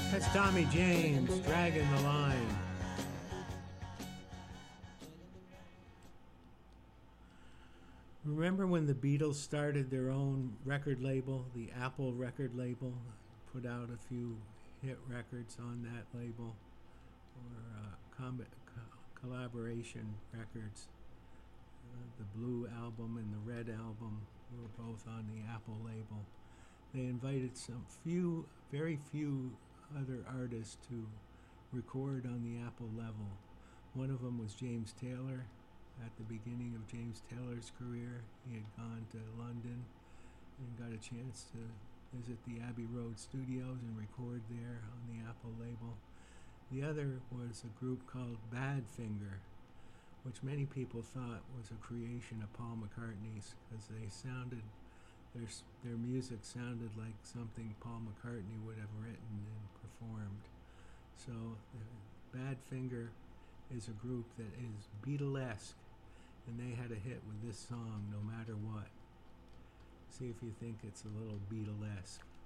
That's Tommy James, Dragging the Line. Remember when the Beatles started their own record label, the Apple record label, put out a few hit records on that label, or collaboration records. The Blue album and the Red album were both on the Apple label. They invited very few other artists to record on the Apple level. One of them was James Taylor. At the beginning of James Taylor's career, he had gone to London and got a chance to visit the Abbey Road studios and record there on the Apple label. The other was a group called Badfinger, which many people thought was a creation of Paul McCartney's, because their music sounded like something Paul McCartney would have written and performed. So Badfinger is a group that is Beatlesque, and they had a hit with this song, No Matter What. See if you think it's a little Beatlesque.